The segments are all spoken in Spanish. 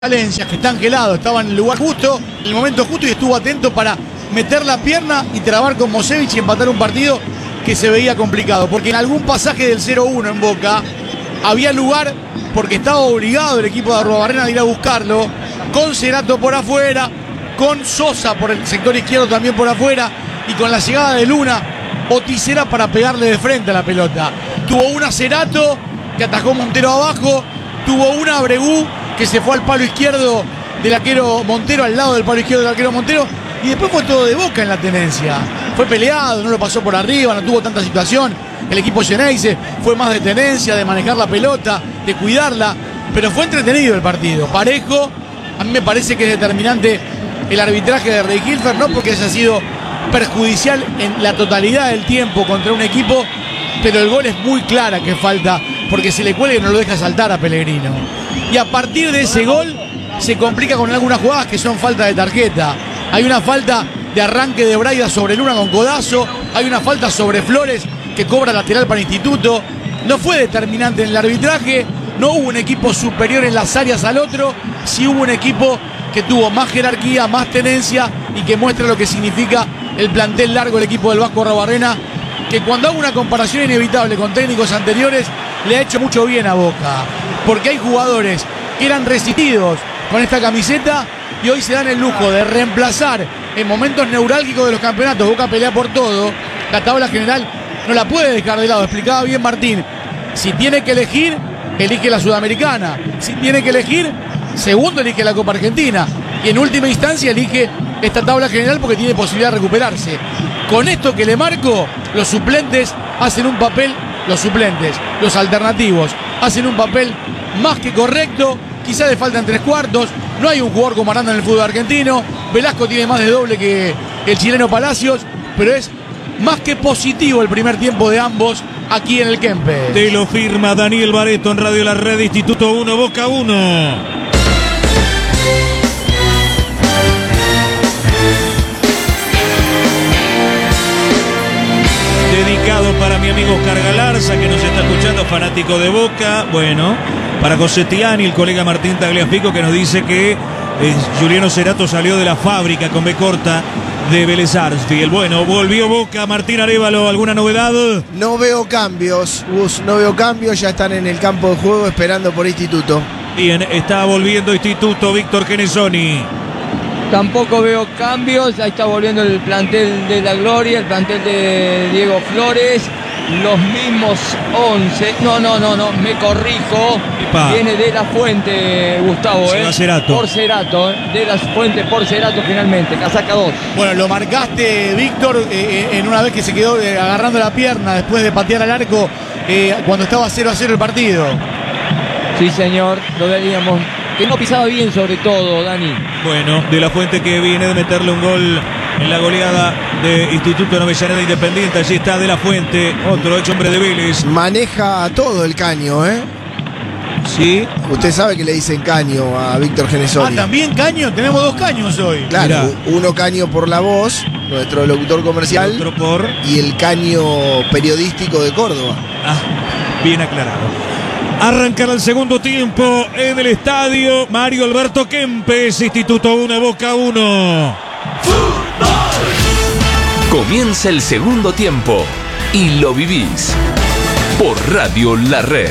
Valencia, que está angelado, estaba en el lugar justo, en el momento justo, y estuvo atento para meter la pierna y trabar con Mosevich y empatar un partido que se veía complicado, porque en algún pasaje del 0-1 en Boca había lugar, porque estaba obligado el equipo de Arruabarrena de ir a buscarlo, con Cerato por afuera, con Sosa por el sector izquierdo también por afuera, y con la llegada de Luna o Tisera para pegarle de frente a la pelota. Tuvo una Cerato que atajó Montero abajo, tuvo una Abregú que se fue al palo izquierdo del arquero Montero, al lado del palo izquierdo del arquero Montero, y después fue todo de Boca en la tenencia. Fue peleado, no lo pasó por arriba, no tuvo tanta situación. El equipo Geneise fue más de tenencia, de manejar la pelota, de cuidarla, pero fue entretenido el partido, parejo. A mí me parece que es determinante el arbitraje de Rey Hilfer, no porque haya sido perjudicial en la totalidad del tiempo contra un equipo, pero el gol es muy clara que falta, porque se le cuelga y no lo deja saltar a Pellegrino. Y a partir de ese gol se complica con algunas jugadas que son falta de tarjeta. Hay una falta de arranque de Braida sobre Luna con codazo, hay una falta sobre Flores que cobra lateral para Instituto. No fue determinante en el arbitraje, no hubo un equipo superior en las áreas al otro, sí hubo un equipo que tuvo más jerarquía, más tenencia y que muestra lo que significa el plantel largo del equipo del Vasco Arruabarrena, que cuando hago una comparación inevitable con técnicos anteriores le ha hecho mucho bien a Boca, porque hay jugadores que eran resistidos con esta camiseta y hoy se dan el lujo de reemplazar en momentos neurálgicos de los campeonatos. Boca pelea por todo, la tabla general no la puede dejar de lado. Explicaba bien Martín, si tiene que elegir, elige la Sudamericana, si tiene que elegir, segundo elige la Copa Argentina y en última instancia elige esta tabla general porque tiene posibilidad de recuperarse. Con esto que le marco, los suplentes hacen un papel, los alternativos hacen un papel más que correcto. Quizás le faltan 3/4, no hay un jugador como Aranda en el fútbol argentino, Velasco tiene más de doble que el chileno Palacios, pero es más que positivo el primer tiempo de ambos aquí en el Kempes. Te lo firma Daniel Bareto en Radio La Red, Instituto 1, Boca 1. Dedicado para mi amigo Oscar Galarza, que nos está escuchando, fanático de Boca. Bueno, para José Tiani, el colega Martín Tagliafico, que nos dice que Juliano Cerato salió de la fábrica con B corta de Vélez Sarsfield. Bueno, volvió Boca. Martín Arévalo, ¿alguna novedad? No veo cambios, Gus, no veo cambios. Ya están en el campo de juego esperando por Instituto. Bien, está volviendo Instituto, Víctor Genesoni. Tampoco veo cambios, ahí está volviendo el plantel de la Gloria, el plantel de Diego Flores, los mismos 11, no, me corrijo, Epa. Viene de la Fuente, Gustavo, Cerato. Por Cerato, de la Fuente por Cerato finalmente, casaca 2. Bueno, lo marcaste, Víctor, en una vez que se quedó agarrando la pierna después de patear al arco cuando estaba 0-0 el partido. Sí, señor, lo veíamos. Que no pisaba bien sobre todo, Dani. Bueno, de la Fuente que viene de meterle un gol en la goleada de Instituto en Avellaneda Independiente. Allí está de la Fuente, otro ex hombre de Vélez. Maneja todo el caño, ¿eh? Sí. Usted sabe que le dicen caño a Víctor Genesoni. También caño, tenemos 2 caños hoy. Claro, Mirá. uno caño por la voz, nuestro locutor comercial, Otro por... y el caño periodístico de Córdoba. Bien aclarado. Arrancará el segundo tiempo en el estadio Mario Alberto Kempes, Instituto 1, Boca 1. Comienza el segundo tiempo y lo vivís por Radio La Red.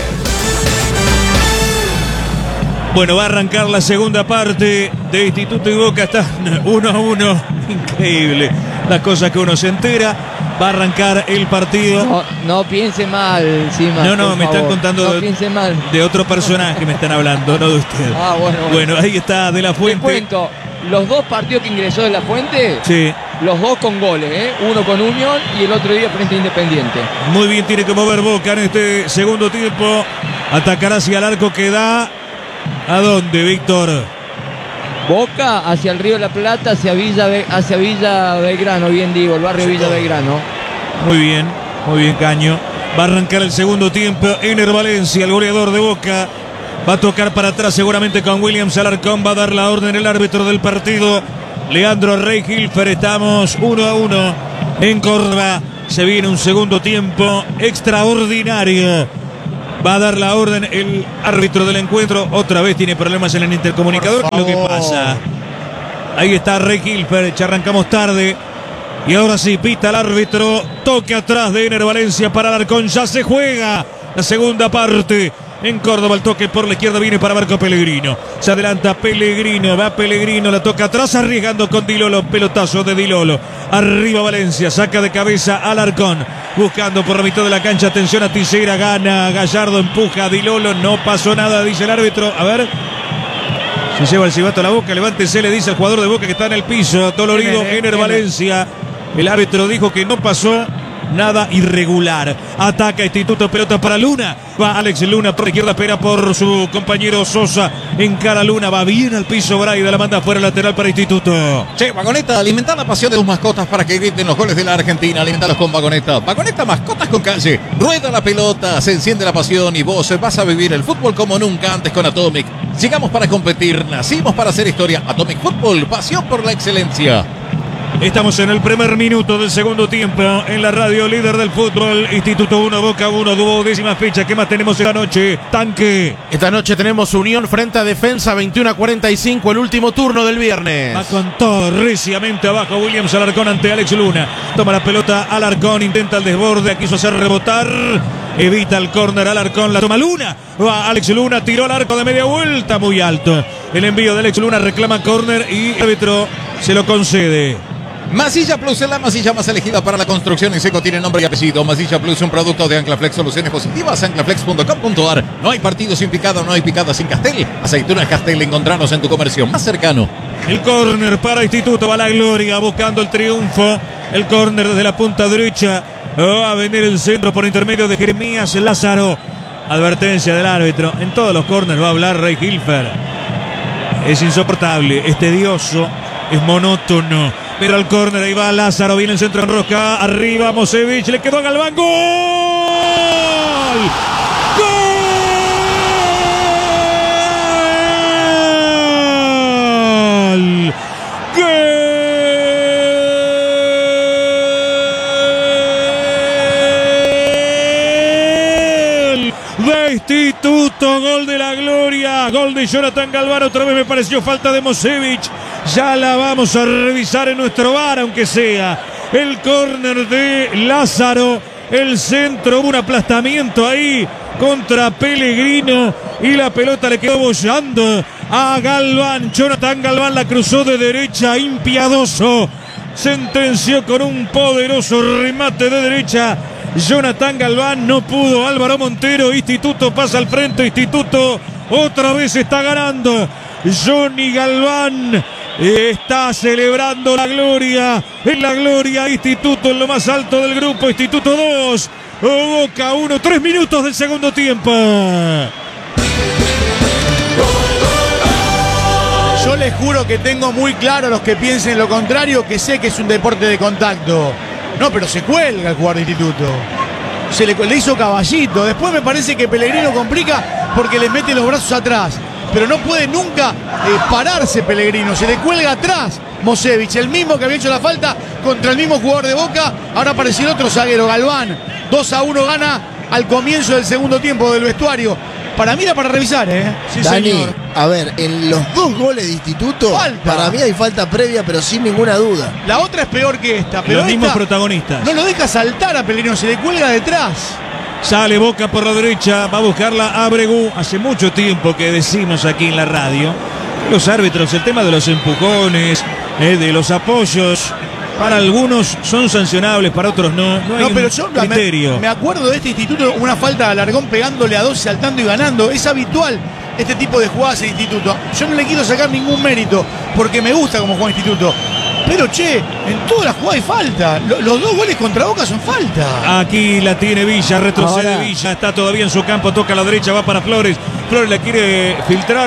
Bueno, va a arrancar la segunda parte de Instituto y Boca. Está 1-1. Increíble las cosas que uno se entera. Va a arrancar el partido. No piense mal, Sima. No, me están contando piense mal. de otro personaje, me están hablando, no de usted. Bueno, ahí está de la Fuente. Te cuento, los 2 partidos que ingresó de la Fuente, Sí. los 2 con goles, uno con Unión y el otro día frente a Independiente. Muy bien, tiene que mover Boca en este segundo tiempo. Atacará hacia el arco que da. ¿A dónde, Víctor? Boca hacia el Río de la Plata, hacia Villa Belgrano, bien digo, el barrio Villa Belgrano. Muy bien, Caño. Va a arrancar el segundo tiempo. Ener Valencia, el goleador de Boca. Va a tocar para atrás seguramente con Williams Alarcón. Va a dar la orden el árbitro del partido, Leandro Rey Hilfer. Estamos 1-1 en Córdoba. Se viene un segundo tiempo extraordinario. Va a dar la orden el árbitro del encuentro. Otra vez tiene problemas en el intercomunicador. Lo que pasa. Ahí está Rey Hilfer. Ya arrancamos tarde. Y ahora sí, pita el árbitro. Toque atrás de Ener Valencia para Alarcón. Ya se juega la segunda parte. En Córdoba el toque por la izquierda viene para Marco Pellegrino. Se adelanta Pellegrino, va Pellegrino, la toca atrás arriesgando con Di Lolo. Pelotazo de Di Lolo. Arriba Valencia, saca de cabeza Alarcón. Buscando por la mitad de la cancha, atención a Tisera, gana Gallardo, empuja a Di Lolo. No pasó nada, dice el árbitro. A ver. Se lleva el silbato a la boca, levántese, le dice al jugador de Boca que está en el piso. Dolorido, Ener Valencia. El árbitro dijo que no pasó nada irregular. Ataca Instituto, pelota para Luna. Va Alex Luna por la izquierda, espera por su compañero Sosa. Encara Luna, va bien al piso Braida, la manda fuera lateral para Instituto. Che, Vagoneta, alimenta la pasión de tus mascotas para que griten los goles de la Argentina. Alimentalos con Vagoneta. Vagoneta, mascotas con calle. Rueda la pelota, se enciende la pasión y vos vas a vivir el fútbol como nunca antes con Atomic. Llegamos para competir, nacimos para hacer historia. Atomic Fútbol, pasión por la excelencia. Estamos en el primer minuto del segundo tiempo en la radio líder del fútbol. Instituto 1, Boca 1, 12ª fecha. ¿Qué más tenemos esta noche? Tanque. Esta noche tenemos Unión frente a Defensa, 21:45, el último turno del viernes. Va con todo, reciamente abajo Williams. Alarcón ante Alex Luna. Toma la pelota Alarcón, intenta el desborde, quiso hacer rebotar. Evita el córner Alarcón, la toma Luna. Va Alex Luna, tiró al arco de media vuelta, muy alto. El envío de Alex Luna, reclama córner y el árbitro se lo concede. Masilla Plus es la masilla más elegida para la construcción en seco, tiene nombre y apellido. Masilla Plus, un producto de Anclaflex, soluciones positivas, anclaflex.com.ar. No hay partido sin picada, no hay picada sin Castel. Aceitunas Castel, encontranos en tu comercio más cercano. El córner para Instituto, va la Gloria buscando el triunfo. El córner desde la punta derecha. Va a venir el centro por intermedio de Jeremías Lázaro. Advertencia del árbitro. En todos los córners va a hablar Rey Hilfer. Es insoportable, es tedioso, es monótono. Pero al córner, ahí va Lázaro, viene el centro en rosca, arriba Mosevich, le quedó a Galván, ¡gol! ¡Gol! ¡Gol! De Instituto, gol de la Gloria, gol de Jonathan Galván, otra vez me pareció falta de Mosevich. Ya la vamos a revisar en nuestro VAR, aunque sea. El córner de Lázaro. El centro, un aplastamiento ahí contra Pellegrino. Y la pelota le quedó bollando a Galván. Jonathan Galván la cruzó de derecha, impiadoso. Sentenció con un poderoso remate de derecha. Jonathan Galván, no pudo. Álvaro Montero, Instituto pasa al frente. Instituto otra vez está ganando. Johnny Galván está celebrando la gloria. En la gloria Instituto en lo más alto del grupo. Instituto 2, Boca 1, 3 minutos del segundo tiempo. Yo les juro que tengo muy claro a los que piensen lo contrario, que sé que es un deporte de contacto. No, pero se cuelga el jugador de Instituto. Se le hizo caballito. Después me parece que Pellegrino complica porque le mete los brazos atrás. Pero no puede nunca pararse Pellegrino. Se le cuelga atrás Mosevich, el mismo que había hecho la falta contra el mismo jugador de Boca. Ahora apareció el otro zaguero, Galván. 2-1 gana al comienzo del segundo tiempo del vestuario. Para mí era para revisar, ¿eh? Sí, Dani, señor. A ver, en los 2 goles de Instituto, para mí hay falta previa, pero sin ninguna duda. La otra es peor que esta. Pero los mismos protagonistas. No lo deja saltar a Pellegrino, se le cuelga detrás. Sale Boca por la derecha, va a buscarla Abregu. Hace mucho tiempo que decimos aquí en la radio, los árbitros, el tema de los empujones, de los apoyos, para algunos son sancionables, para otros no. No hay pero yo criterio. Me acuerdo de este Instituto, una falta de Alarcón pegándole a 2, saltando y ganando. Es habitual este tipo de jugadas en Instituto. Yo no le quiero sacar ningún mérito, porque me gusta cómo juega Instituto. Pero che, en todas las jugadas hay falta. Los 2 goles contra Boca son falta. Aquí la tiene Villa, retrocede Villa, está todavía en su campo, toca a la derecha, va para Flores. Flores la quiere filtrar.